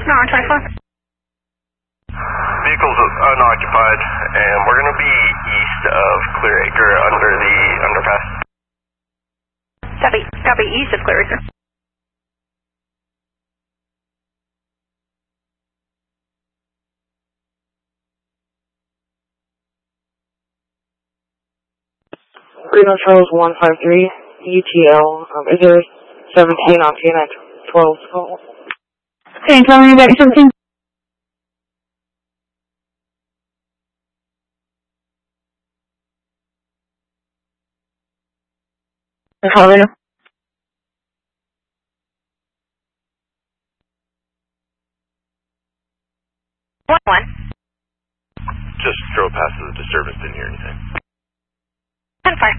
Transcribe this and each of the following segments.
No, 24. Vehicle's unoccupied, and we're going to be east of Clear Acre under the underpass. Copy, east of Clear Acre. Reno Charles 153, UTL, is there 17 on PNI 12? Okay, tell me about 17. Colorado. 1-1. Just drove past the disturbance, didn't hear anything. 10-5.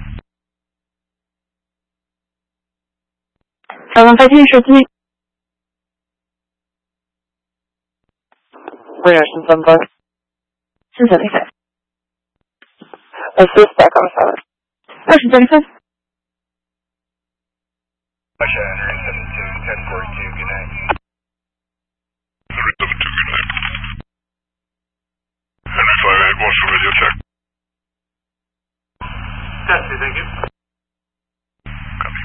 715手机。Reno 775. 775. Assist back on 7. Ocean 35. Russia, enter 72, 1042, good night. 72, good night. Henry 58, what's the radio check? Tested, thank you. Copy.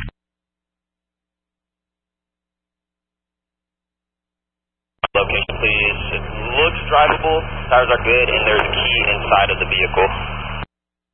Location, please. It looks drivable. Tires are good, and there's a key inside of the vehicle.